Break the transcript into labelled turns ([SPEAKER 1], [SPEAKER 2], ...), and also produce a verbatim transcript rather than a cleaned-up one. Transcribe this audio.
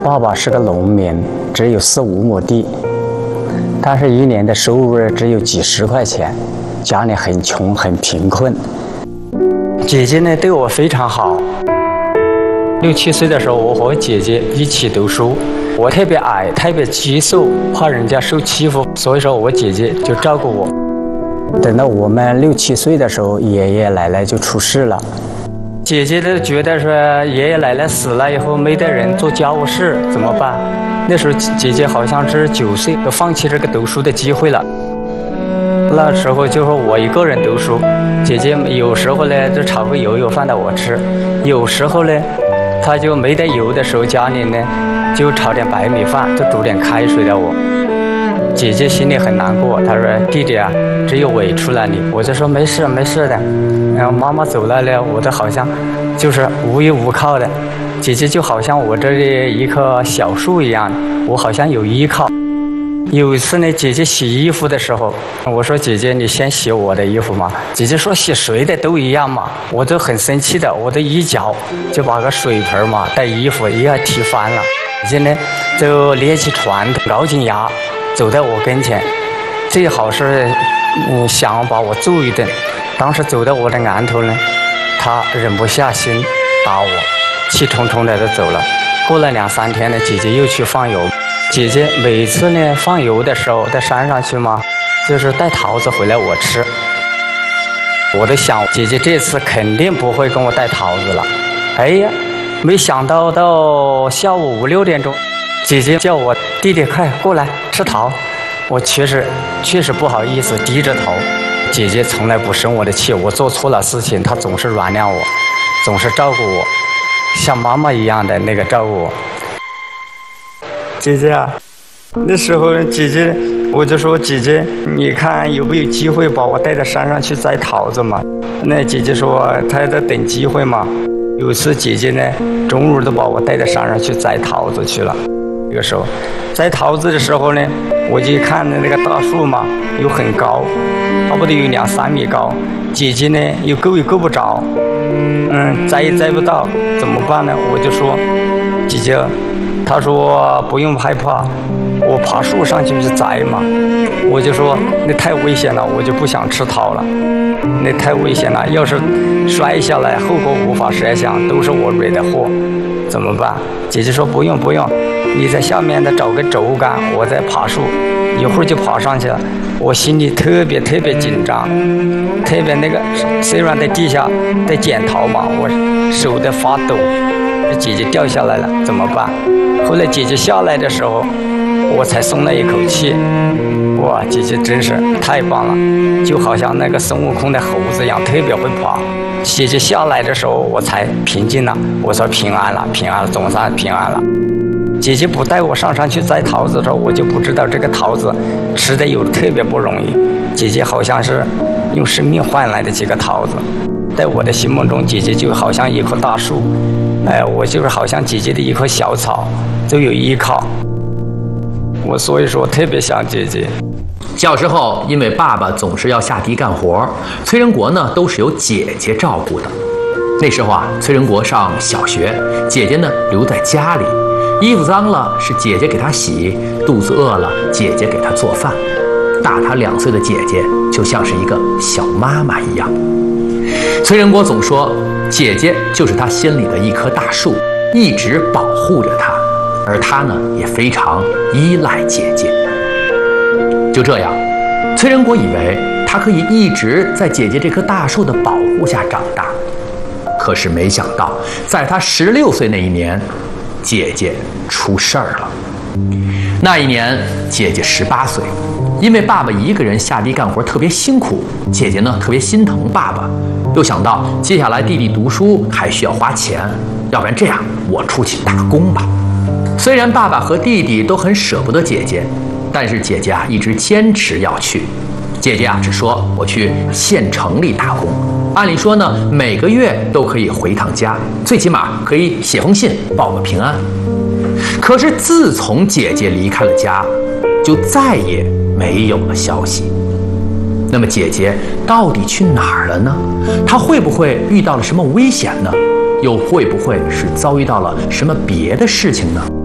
[SPEAKER 1] 爸爸是个农民，只有四五亩地，但是一年的收入只有几十块钱，家里很穷很贫困。姐姐呢对我非常好。六七岁的时候，我和姐姐一起读书。我特别矮，特别肌瘦，怕人家受欺负，所以说我姐姐就照顾我。等到我们六七岁的时候，爷爷奶奶就出事了。姐姐都觉得说爷爷奶奶死了以后没得人做家务事，怎么办？那时候姐姐好像是九岁，都放弃这个读书的机会了。那时候就说我一个人读书，姐姐有时候呢就炒个油油饭的我吃，有时候呢她就没得油的时候，家里呢就炒点白米饭，就煮点开水的我。姐姐心里很难过，她说弟弟啊，只有委屈了你。我就说没事没事的。然后妈妈走了呢，我都好像就是无依无靠的。姐姐就好像我这里一棵小树一样，我好像有依靠。有一次呢，姐姐洗衣服的时候，我说姐姐你先洗我的衣服嘛。姐姐说洗谁的都一样嘛。我都很生气的，我都一脚就把个水盆嘛带衣服一下踢翻了。姐姐呢就捏起拳头，咬紧牙走在我跟前，最好是嗯想把我揍一顿。当时走到我的案头呢，她忍不下心打我，气冲冲的就走了。过了两三天呢，姐姐又去放油。姐姐每次呢放油的时候，在山上去嘛，就是带桃子回来我吃。我都想姐姐这次肯定不会跟我带桃子了。哎呀，没想到到下午五六点钟，姐姐叫我弟弟快过来吃桃。我确实确实不好意思，低着头。姐姐从来不生我的气，我做错了事情，她总是原谅我，总是照顾我，像妈妈一样的那个照顾我。姐姐啊，那时候姐姐，我就说姐姐，你看有没有机会把我带到山上去摘桃子嘛？那姐姐说她在等机会嘛。有一次姐姐呢，中午都把我带到山上去摘桃子去了。这个时候，摘桃子的时候呢，我就看那个大树嘛，又很高，差不多有两三米高。姐姐呢又够也够不着，嗯，摘也摘不到，怎么办呢？我就说，姐姐。他说不用害怕，我爬树上去去摘嘛。我就说那太危险了，我就不想吃桃了，那太危险了，要是摔下来后果无法设想，都是我惹的祸，怎么办？姐姐说不用不用，你在下面再找个轴杆，我再爬树，一会儿就爬上去了。我心里特别特别紧张，特别那个，虽然在地下在捡桃嘛，我手在发抖。姐姐掉下来了，怎么办？后来姐姐下来的时候，我才松了一口气。哇，姐姐真是太棒了，就好像那个孙悟空的猴子一样，特别会爬。姐姐下来的时候，我才平静了。我说平安了，平安了，总算平安了。姐姐不带我上山去摘桃子的时候，我就不知道这个桃子吃的有特别不容易。姐姐好像是用生命换来的这个桃子，在我的心目中，姐姐就好像一棵大树。哎，我就是好像姐姐的一棵小草，都有依靠。我所以说特别想姐姐。
[SPEAKER 2] 小时候，因为爸爸总是要下地干活，崔仁国呢都是由姐姐照顾的。那时候啊，崔仁国上小学，姐姐呢留在家里，衣服脏了是姐姐给他洗，肚子饿了姐姐给他做饭。大他两岁的姐姐就像是一个小妈妈一样。崔仁国总说，姐姐就是他心里的一棵大树，一直保护着他，而他呢也非常依赖姐姐。就这样，崔仁国以为他可以一直在姐姐这棵大树的保护下长大。可是没想到，在他十六岁那一年，姐姐出事儿了。那一年，姐姐十八岁，因为爸爸一个人下地干活特别辛苦，姐姐呢特别心疼爸爸，又想到接下来弟弟读书还需要花钱，要不然这样我出去打工吧。虽然爸爸和弟弟都很舍不得姐姐，但是姐姐啊一直坚持要去。姐姐啊只说我去县城里打工，按理说呢每个月都可以回趟家，最起码可以写封信报个平安。可是自从姐姐离开了家，就再也没有了消息。那么姐姐到底去哪儿了呢？她会不会遇到了什么危险呢？又会不会是遭遇到了什么别的事情呢？